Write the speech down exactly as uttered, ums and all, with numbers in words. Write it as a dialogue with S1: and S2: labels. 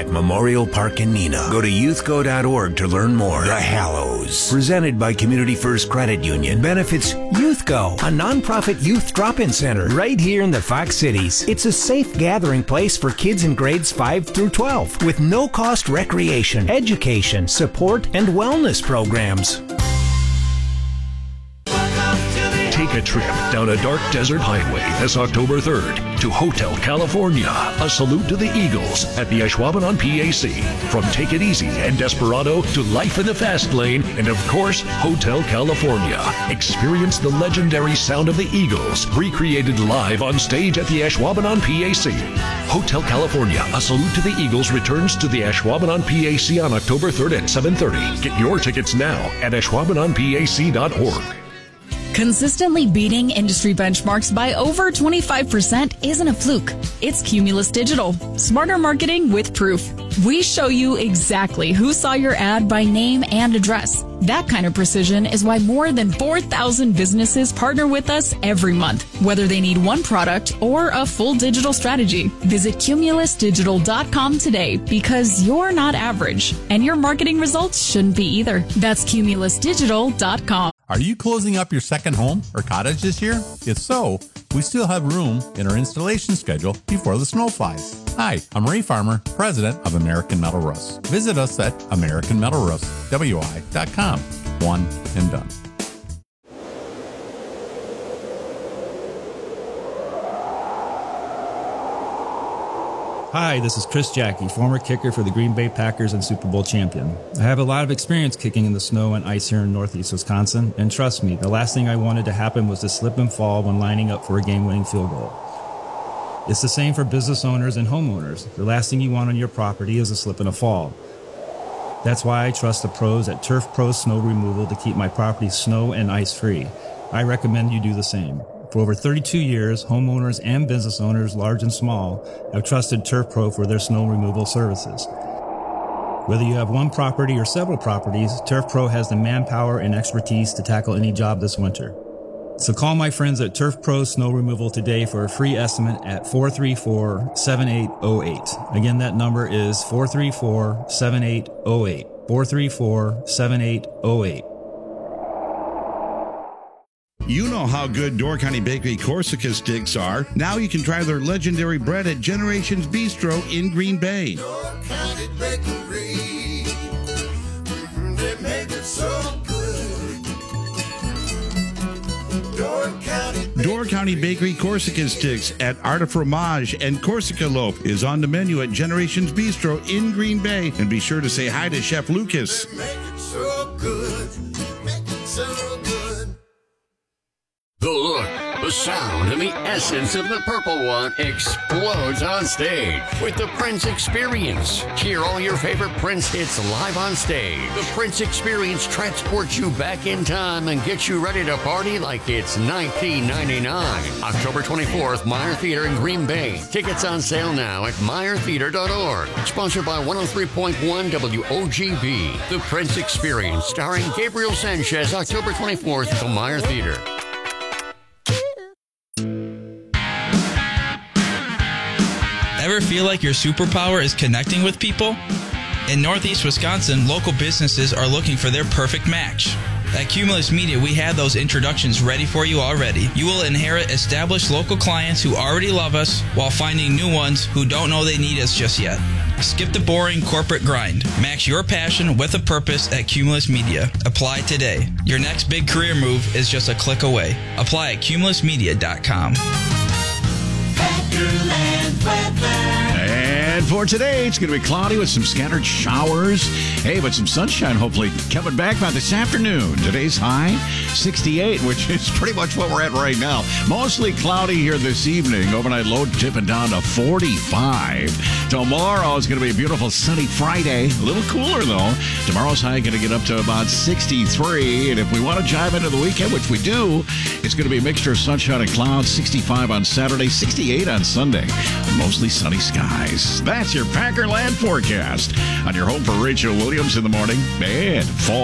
S1: at Memorial Park in Neenah. Go to youth go dot org to learn more. The Hallows, presented by Community First Credit Union, benefits YouthGo, a nonprofit youth drop-in center right here in the Fox Cities. It's a safe gathering place for kids in grades five through twelve with no-cost recreation, education, support, and wellness programs.
S2: Take a trip down a dark desert highway this October third to Hotel California, a salute to the Eagles at the Ashwaubenon P A C. From Take It Easy and Desperado to Life in the Fast Lane and, of course, Hotel California. Experience the legendary sound of the Eagles, recreated live on stage at the Ashwaubenon P A C. Hotel California, a salute to the Eagles, returns to the Ashwaubenon P A C on October third at seven thirty. Get your tickets now at ashwaubenon p a c dot org.
S3: Consistently beating industry benchmarks by over twenty-five percent isn't a fluke. It's Cumulus Digital. Smarter marketing with proof. We show you exactly who saw your ad by name and address. That kind of precision is why more than four thousand businesses partner with us every month, whether they need one product or a full digital strategy. Visit cumulus digital dot com today because you're not average, and your marketing results shouldn't be either. That's cumulus digital dot com.
S4: Are you closing up your second home or cottage this year? If so, we still have room in our installation schedule before the snow flies. Hi, I'm Ray Farmer, president of American Metal Roofs. Visit us at american metal roofs w i dot com. One and done.
S5: Hi, this is Chris Jackie, former kicker for the Green Bay Packers and Super Bowl champion. I have a lot of experience kicking in the snow and ice here in Northeast Wisconsin, and trust me, the last thing I wanted to happen was to slip and fall when lining up for a game-winning field goal. It's the same for business owners and homeowners. The last thing you want on your property is a slip and a fall. That's why I trust the pros at Turf Pro Snow Removal to keep my property snow and ice free. I recommend you do the same. For over thirty-two years, homeowners and business owners, large and small, have trusted Turf Pro for their snow removal services. Whether you have one property or several properties, Turf Pro has the manpower and expertise to tackle any job this winter. So call my friends at Turf Pro Snow Removal today for a free estimate at four three four, seven eight zero eight. Again, that number is four three four, seven eight zero eight. four three four, seven eight zero eight.
S6: You know how good Door County Bakery Corsica sticks are. Now you can try their legendary bread at Generations Bistro in Green Bay.
S7: Door County Bakery, they make it so good. Door County Bakery.
S6: Door County Bakery Corsica sticks at Art of Fromage and Corsica Loaf is on the menu at Generations Bistro in Green Bay. And be sure to say hi to Chef Lucas.
S7: They make it so good. Make it so good.
S8: The look, the sound, and the essence of the Purple One explodes on stage with the Prince Experience. Hear all your favorite Prince hits live on stage. The Prince Experience transports you back in time and gets you ready to party like it's nineteen ninety-nine. October twenty-fourth, Meyer Theater in Green Bay. Tickets on sale now at meyer theater dot org. Sponsored by one oh three point one W O G B. The Prince Experience, starring Gabriel Sanchez, October twenty-fourth at the Meyer Theater.
S9: Ever feel like your superpower is connecting with people? In Northeast Wisconsin, local businesses are looking for their perfect match. At Cumulus Media, we have those introductions ready for you already. You will inherit established local clients who already love us while finding new ones who don't know they need us just yet. Skip the boring corporate grind. Match your passion with a purpose at Cumulus Media. Apply today. Your next big career move is just a click away. Apply at cumulus media dot com.
S10: And for today, it's going to be cloudy with some scattered showers. Hey, but some sunshine hopefully coming back by this afternoon. Today's high, sixty-eight, which is pretty much what we're at right now. Mostly cloudy here this evening. Overnight low tipping down to forty-five. Tomorrow is going to be a beautiful sunny Friday. A little cooler, though. Tomorrow's high going to get up to about sixty-three. And if we want to jive into the weekend, which we do, it's going to be a mixture of sunshine and clouds. sixty-five on Saturday, sixty-eight on Sunday. Mostly sunny skies. That's your Packerland forecast on your home for Rachel Williams in the morning and fall.